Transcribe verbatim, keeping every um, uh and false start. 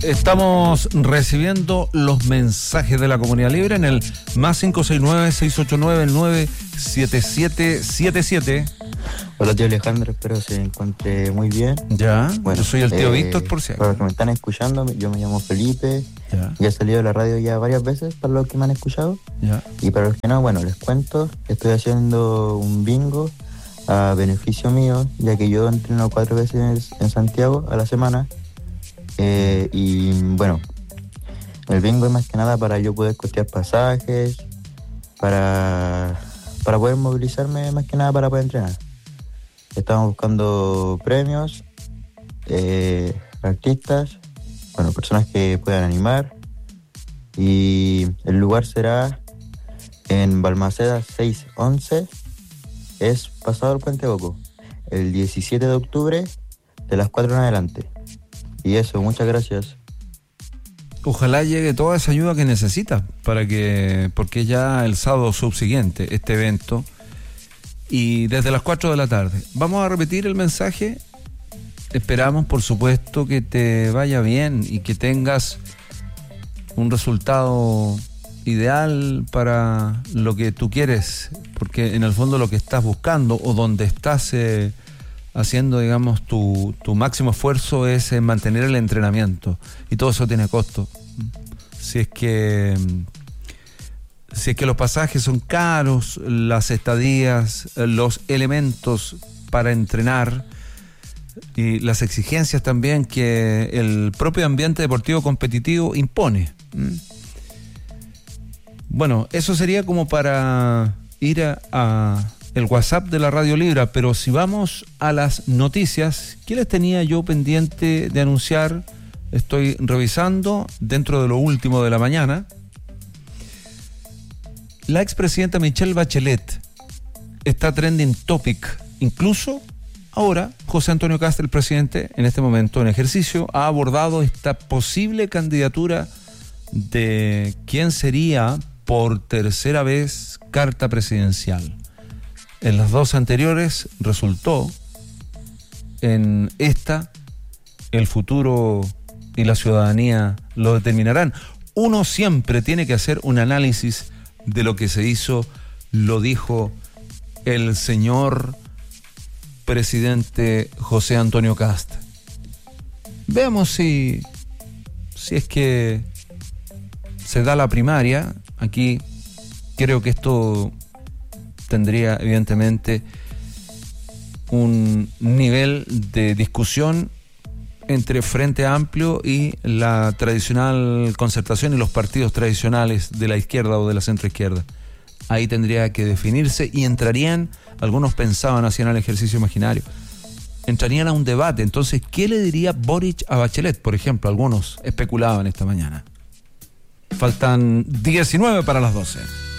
Estamos recibiendo los mensajes de la comunidad libre en el más cinco seis nueve, seis ocho nueve, nueve siete siete siete siete. Hola tío Alejandro, espero se encuentre muy bien. Ya, bueno, yo soy el tío eh, Víctor, por si acaso. Para los que me están escuchando, yo me llamo Felipe. Ya. Ya he salido de la radio ya varias veces para los que me han escuchado. Ya. Y para los que no, bueno, les cuento, estoy haciendo un bingo a beneficio mío, ya que yo entreno cuatro veces en Santiago a la semana. Eh, y bueno, el bingo es más que nada para yo poder costear pasajes, para, para poder movilizarme más que nada para poder entrenar. Estamos buscando premios, eh, artistas, bueno, personas que puedan animar, y el lugar será en Balmaceda seiscientos once, es pasado el Puente Coco, el diecisiete de octubre de las cuatro en adelante. Y eso, muchas gracias. Ojalá llegue toda esa ayuda que necesita, para que, porque ya el sábado subsiguiente este evento, y desde las cuatro de la tarde. Vamos a repetir el mensaje. Esperamos, por supuesto, que te vaya bien y que tengas un resultado ideal para lo que tú quieres, porque en el fondo lo que estás buscando o donde estás eh, haciendo, digamos, tu, tu máximo esfuerzo es en mantener el entrenamiento, y todo eso tiene costo. Si es que si es que los pasajes son caros, las estadías, los elementos para entrenar y las exigencias también que el propio ambiente deportivo competitivo impone. Bueno, eso sería como para ir a, a el WhatsApp de la Radio Libra, pero si vamos a las noticias, ¿qué les tenía yo pendiente de anunciar? Estoy revisando dentro de lo último de la mañana. La expresidenta Michelle Bachelet está trending topic. Incluso ahora José Antonio Kast, el presidente, en este momento en ejercicio, ha abordado esta posible candidatura de quién sería por tercera vez carta presidencial. En las dos anteriores resultó, en esta el futuro y la ciudadanía lo determinarán. Uno siempre tiene que hacer un análisis de lo que se hizo, lo dijo el señor presidente José Antonio Kast. Veamos si, si es que se da la primaria. Aquí creo que esto tendría evidentemente un nivel de discusión entre Frente Amplio y la tradicional concertación y los partidos tradicionales de la izquierda o de la centroizquierda. Ahí tendría que definirse y entrarían, algunos pensaban, hacían el ejercicio imaginario, entrarían a un debate. Entonces, ¿qué le diría Boric a Bachelet? Por ejemplo, algunos especulaban esta mañana. Faltan diecinueve para las doce.